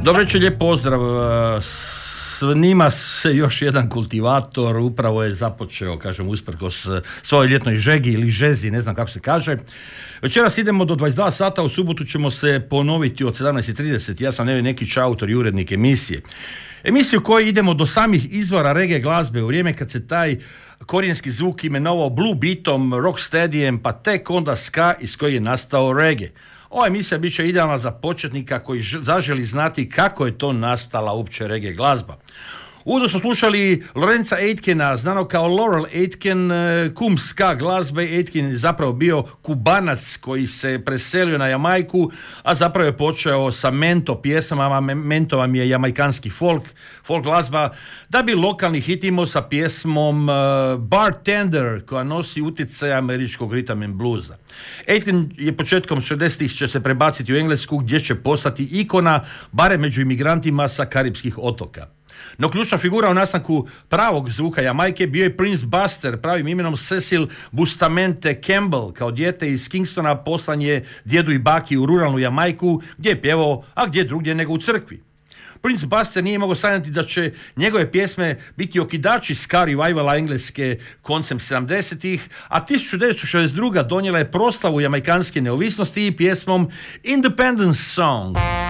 Dobro večer, lijep pozdrav. Snima se još jedan kultivator, upravo je započeo, kažem, usprkos svojoj ljetnoj žegi ili žezi, ne znam kako se kaže. Večeras idemo do 22 sata, u subotu ćemo se ponoviti od 17:30. Ja sam Neven Nekić, autor i urednik emisije. Emisiju u kojoj idemo do samih izvora reggae glazbe, u vrijeme kad se taj korijenski zvuk imenovao blue beatom, rocksteadyjem, pa tek onda ska iz kojeg je nastao reggae. Ova emisija bit će idealna za početnika koji zaželi znati kako je to nastala uopće reggae glazba. Uvodno smo slušali Lorenza Aitkena, znanog kao Laurel Aitken, kum ska glazbe. Aitken je zapravo bio Kubanac koji se preselio na Jamajku, a zapravo je počeo sa mento pjesmama. Mento vam je jamajkanski folk glazba, da bi lokalni hit imao sa pjesmom Bartender, koja nosi utjecaj američkog rhythm and bluesa. Aitken je početkom 60-ih će se prebaciti u Englesku, gdje će postati ikona, barem među imigrantima sa Karipskih otoka. No ključna figura u nastanku pravog zvuka Jamajke bio je Prince Buster, pravim imenom Cecil Bustamente Campbell. Kao dijete iz Kingstona poslan je djedu i baki u ruralnu Jamajku, gdje je pjevao, a gdje drugdje nego u crkvi. Prince Buster nije mogao sanjati da će njegove pjesme biti okidači ska revivala engleske koncem 70-ih, a 1962. donijela je proslavu jamajkanske neovisnosti i pjesmom Independence Song.